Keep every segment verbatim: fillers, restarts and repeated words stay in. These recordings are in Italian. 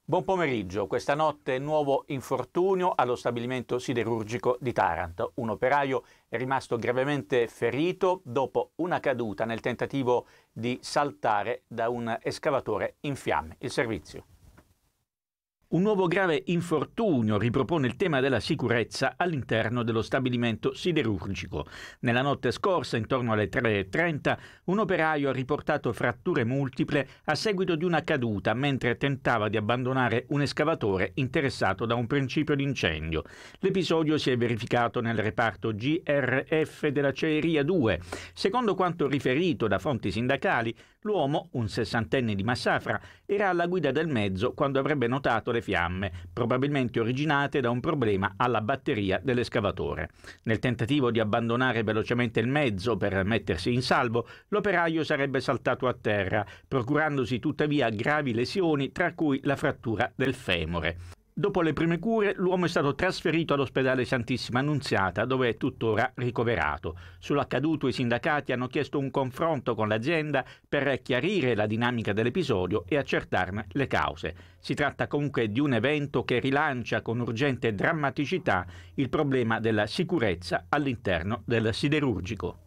Buon pomeriggio. Questa notte nuovo infortunio allo stabilimento siderurgico di Taranto. Un operaio è rimasto gravemente ferito dopo una caduta nel tentativo di saltare da un escavatore in fiamme. Il servizio. Un nuovo grave infortunio ripropone il tema della sicurezza all'interno dello stabilimento siderurgico. Nella notte scorsa, intorno alle tre e trenta, un operaio ha riportato fratture multiple a seguito di una caduta mentre tentava di abbandonare un escavatore interessato da un principio di incendio. L'episodio si è verificato nel reparto G R F della Acciaieria due. Secondo quanto riferito da fonti sindacali, l'uomo, un sessantenne di Massafra, era alla guida del mezzo quando avrebbe notato le fiamme, probabilmente originate da un problema alla batteria dell'escavatore. Nel tentativo di abbandonare velocemente il mezzo per mettersi in salvo, l'operaio sarebbe saltato a terra, procurandosi tuttavia gravi lesioni, tra cui la frattura del femore. Dopo le prime cure, l'uomo è stato trasferito all'ospedale Santissima Annunziata, dove è tuttora ricoverato. Sull'accaduto i sindacati hanno chiesto un confronto con l'azienda per chiarire la dinamica dell'episodio e accertarne le cause. Si tratta comunque di un evento che rilancia con urgente drammaticità il problema della sicurezza all'interno del siderurgico.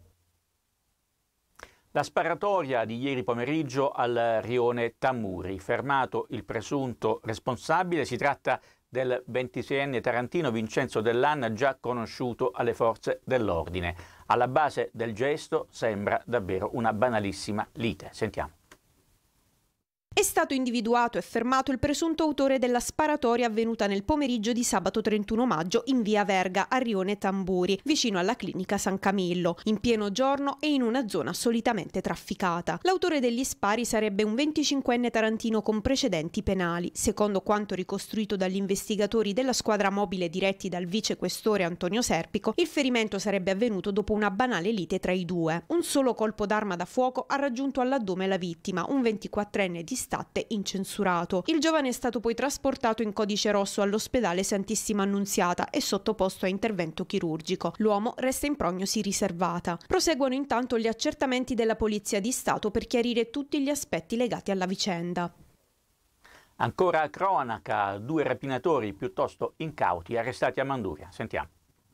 La sparatoria di ieri pomeriggio al rione Tamuri. Fermato il presunto responsabile, si tratta del ventiseienne tarantino Vincenzo Dellan, già conosciuto alle forze dell'ordine. Alla base del gesto sembra davvero una banalissima lite. Sentiamo. È stato individuato e fermato il presunto autore della sparatoria avvenuta nel pomeriggio di sabato trentuno maggio in via Verga a Rione Tamburi, vicino alla clinica San Camillo, in pieno giorno e in una zona solitamente trafficata. L'autore degli spari sarebbe un venticinquenne tarantino con precedenti penali. Secondo quanto ricostruito dagli investigatori della squadra mobile diretti dal vicequestore Antonio Serpico, il ferimento sarebbe avvenuto dopo una banale lite tra i due. Un solo colpo d'arma da fuoco ha raggiunto all'addome la vittima, un ventiquattrenne di statte incensurato. Il giovane è stato poi trasportato in codice rosso all'ospedale Santissima Annunziata e sottoposto a intervento chirurgico. L'uomo resta in prognosi riservata. Proseguono intanto gli accertamenti della Polizia di Stato per chiarire tutti gli aspetti legati alla vicenda. Ancora cronaca, due rapinatori piuttosto incauti arrestati a Manduria. Sentiamo.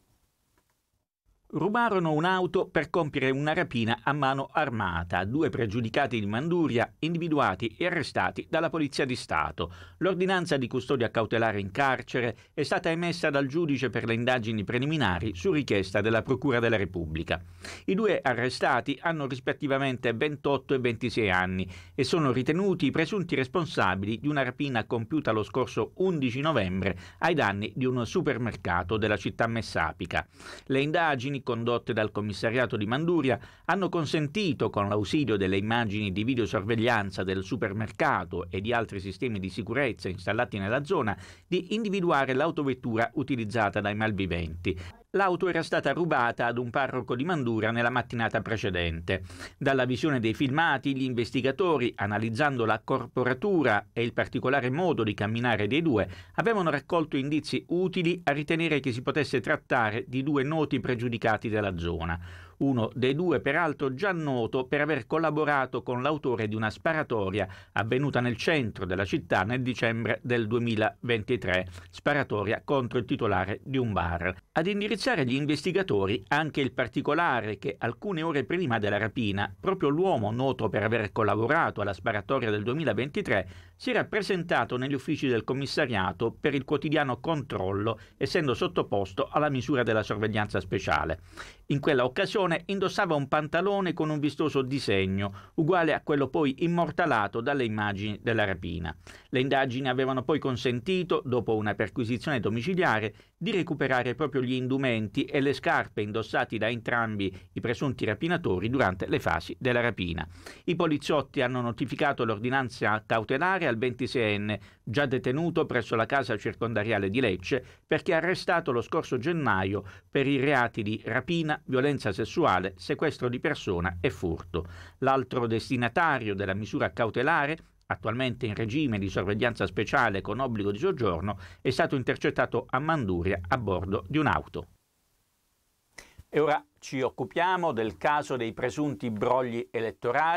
Rubarono un'auto per compiere una rapina a mano armata. Due pregiudicati di Manduria individuati e arrestati dalla Polizia di Stato. L'ordinanza di custodia cautelare in carcere è stata emessa dal giudice per le indagini preliminari su richiesta della Procura della Repubblica. I due arrestati hanno rispettivamente ventotto e ventisei anni e sono ritenuti i presunti responsabili di una rapina compiuta lo scorso undici novembre ai danni di un supermercato della città messapica. Le indagini condotte dal commissariato di Manduria hanno consentito, con l'ausilio delle immagini di videosorveglianza del supermercato e di altri sistemi di sicurezza installati nella zona, di individuare l'autovettura utilizzata dai malviventi. L'auto era stata rubata ad un parroco di Manduria nella mattinata precedente. Dalla visione dei filmati, gli investigatori, analizzando la corporatura e il particolare modo di camminare dei due, avevano raccolto indizi utili a ritenere che si potesse trattare di due noti pregiudicati della zona. Uno dei due, peraltro già noto per aver collaborato con l'autore di una sparatoria avvenuta nel centro della città nel dicembre del duemilaventitré, sparatoria contro il titolare di un bar. Ad indirizzare gli investigatori anche il particolare che alcune ore prima della rapina, proprio l'uomo noto per aver collaborato alla sparatoria del duemilaventitré si era presentato negli uffici del commissariato per il quotidiano controllo, essendo sottoposto alla misura della sorveglianza speciale. In quella occasione indossava un pantalone con un vistoso disegno, uguale a quello poi immortalato dalle immagini della rapina. Le indagini avevano poi consentito, dopo una perquisizione domiciliare, di recuperare proprio gli indumenti e le scarpe indossati da entrambi i presunti rapinatori durante le fasi della rapina. I poliziotti hanno notificato l'ordinanza cautelare al ventiseienne, già detenuto presso la casa circondariale di Lecce, perché arrestato lo scorso gennaio per i reati di rapina, violenza sessuale, sequestro di persona e furto. L'altro destinatario della misura cautelare, attualmente in regime di sorveglianza speciale con obbligo di soggiorno, è stato intercettato a Manduria a bordo di un'auto. E ora ci occupiamo del caso dei presunti brogli elettorali.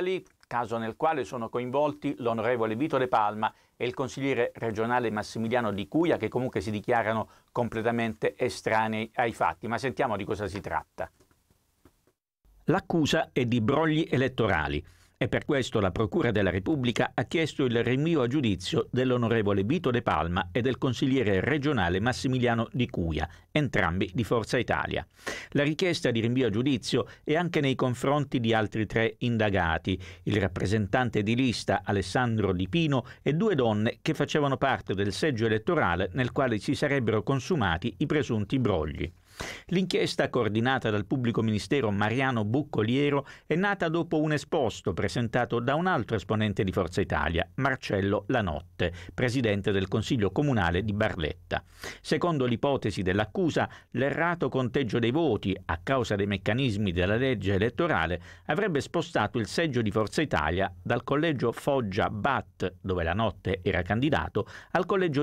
caso nel quale sono coinvolti l'onorevole Vito De Palma e il consigliere regionale Massimiliano Di Cuia, che comunque si dichiarano completamente estranei ai fatti. Ma sentiamo di cosa si tratta. L'accusa è di brogli elettorali e per questo la Procura della Repubblica ha chiesto il rinvio a giudizio dell'onorevole Vito De Palma e del consigliere regionale Massimiliano Di Cuia, entrambi di Forza Italia. La richiesta di rinvio a giudizio è anche nei confronti di altri tre indagati, il rappresentante di lista Alessandro Di Pino e due donne che facevano parte del seggio elettorale nel quale si sarebbero consumati i presunti brogli. L'inchiesta, coordinata dal pubblico ministero Mariano Buccoliero, è nata dopo un esposto presentato da un altro esponente di Forza Italia, Marcello Lanotte, presidente del Consiglio Comunale di Barletta. Secondo l'ipotesi dell'accusa, l'errato conteggio dei voti, a causa dei meccanismi della legge elettorale, avrebbe spostato il seggio di Forza Italia dal collegio Foggia-Bat, dove Lanotte era candidato, al collegio